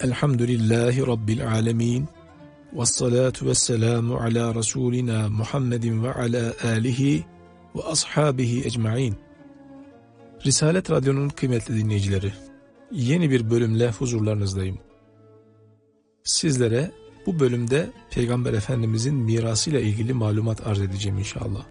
Elhamdülillahi Rabbil alemin. Vessalatu vesselamu ala Resulina Muhammedin ve ala alihi ve ashabihi ecmain. Risalet Radyo'nun kıymetli dinleyicileri, yeni bir bölümle huzurlarınızdayım. Sizlere bu bölümde Peygamber Efendimizin mirasıyla ilgili malumat arz edeceğim inşallah.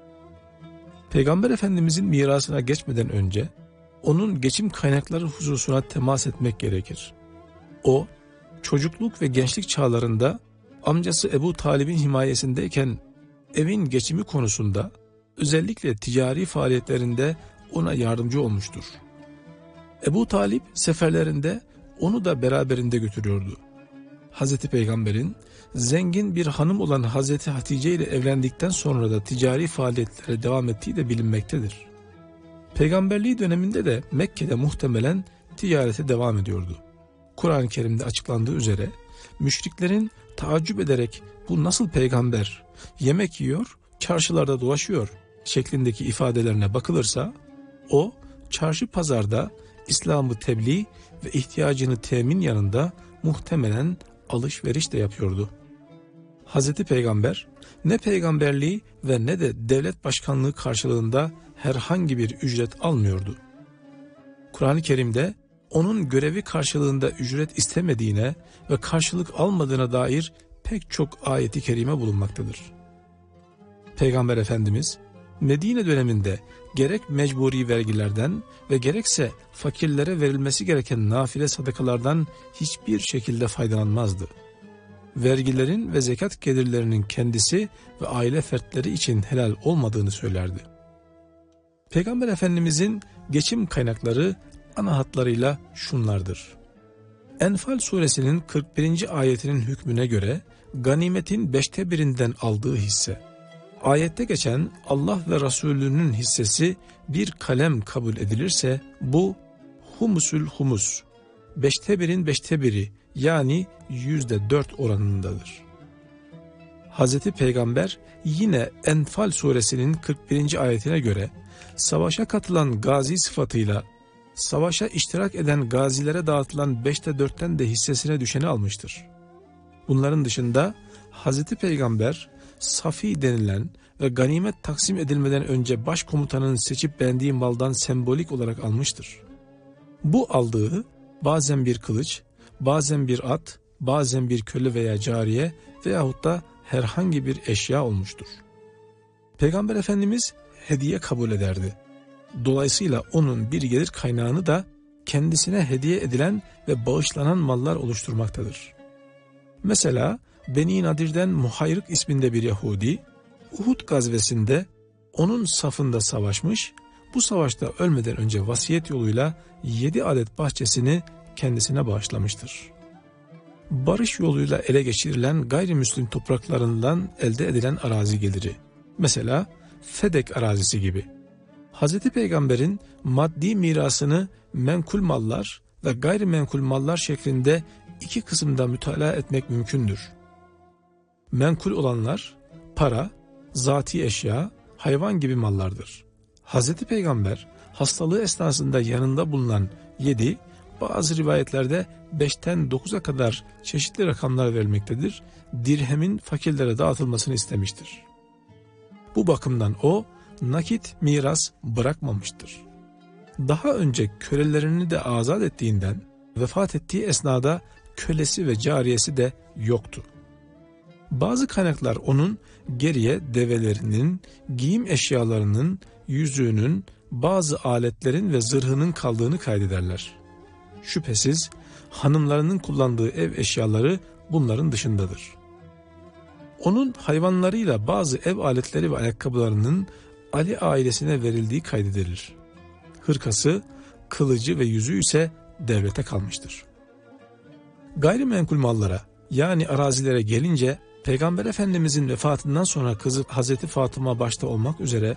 Peygamber Efendimizin mirasına geçmeden önce, onun geçim kaynakları hususuna temas etmek gerekir. O, çocukluk ve gençlik çağlarında amcası Ebu Talib'in himayesindeyken evin geçimi konusunda özellikle ticari faaliyetlerinde ona yardımcı olmuştur. Ebu Talib seferlerinde onu da beraberinde götürüyordu. Hazreti Peygamber'in zengin bir hanım olan Hazreti Hatice ile evlendikten sonra da ticari faaliyetlere devam ettiği de bilinmektedir. Peygamberliği döneminde de Mekke'de muhtemelen ticarete devam ediyordu. Kur'an-ı Kerim'de açıklandığı üzere müşriklerin taaccüp ederek bu nasıl peygamber yemek yiyor, çarşılarda dolaşıyor şeklindeki ifadelerine bakılırsa o çarşı pazarda İslam'ı tebliğ ve ihtiyacını temin yanında muhtemelen alışveriş de yapıyordu. Hazreti Peygamber ne peygamberliği ve ne de devlet başkanlığı karşılığında herhangi bir ücret almıyordu. Kur'an-ı Kerim'de onun görevi karşılığında ücret istemediğine ve karşılık almadığına dair pek çok ayeti kerime bulunmaktadır. Peygamber Efendimiz Medine döneminde gerek mecburi vergilerden ve gerekse fakirlere verilmesi gereken nafile sadakalardan hiçbir şekilde faydalanmazdı. Vergilerin ve zekat gelirlerinin kendisi ve aile fertleri için helal olmadığını söylerdi. Peygamber Efendimizin geçim kaynakları ana hatlarıyla şunlardır. Enfal suresinin 41. ayetinin hükmüne göre ganimetin 1/5'inden aldığı hisse, ayette geçen Allah ve Resulünün hissesi bir kalem kabul edilirse bu humusül humus, 1/5'in 1/5'i yani %4 oranındadır. Hazreti Peygamber yine Enfal suresinin 41. ayetine göre savaşa katılan gazi sıfatıyla savaşa iştirak eden gazilere dağıtılan 4'ten de hissesine düşeni almıştır. Bunların dışında Hazreti Peygamber safi denilen ve ganimet taksim edilmeden önce başkomutanın seçip beğendiği maldan sembolik olarak almıştır. Bu aldığı bazen bir kılıç, bazen bir at, bazen bir köle veya cariye veyahut da herhangi bir eşya olmuştur. Peygamber Efendimiz hediye kabul ederdi. Dolayısıyla onun bir gelir kaynağını da kendisine hediye edilen ve bağışlanan mallar oluşturmaktadır. Mesela Beni Nadir'den Muhayrık isminde bir Yahudi, Uhud gazvesinde onun safında savaşmış, bu savaşta ölmeden önce vasiyet yoluyla 7 adet bahçesini kendisine bağışlamıştır. Barış yoluyla ele geçirilen gayrimüslim topraklarından elde edilen arazi geliri, mesela Fedek arazisi gibi. Hazreti Peygamber'in maddi mirasını menkul mallar ve gayrimenkul mallar şeklinde iki kısımda mütalaa etmek mümkündür. Menkul olanlar para, zati eşya, hayvan gibi mallardır. Hazreti Peygamber hastalığı esnasında yanında bulunan 7, bazı rivayetlerde 5'ten 9'a kadar çeşitli rakamlar verilmektedir, dirhemin fakirlere dağıtılmasını istemiştir. Bu bakımdan o nakit miras bırakmamıştır. Daha önce kölelerini de azat ettiğinden vefat ettiği esnada kölesi ve cariyesi de yoktu. Bazı kaynaklar onun geriye develerinin, giyim eşyalarının, yüzüğünün, bazı aletlerin ve zırhının kaldığını kaydederler. Şüphesiz hanımlarının kullandığı ev eşyaları bunların dışındadır. Onun hayvanlarıyla bazı ev aletleri ve ayakkabılarının Ali ailesine verildiği kaydedilir. Hırkası, kılıcı ve yüzüğü ise devlete kalmıştır. Gayrimenkul mallara yani arazilere gelince Peygamber Efendimizin vefatından sonra kızı Hazreti Fatıma başta olmak üzere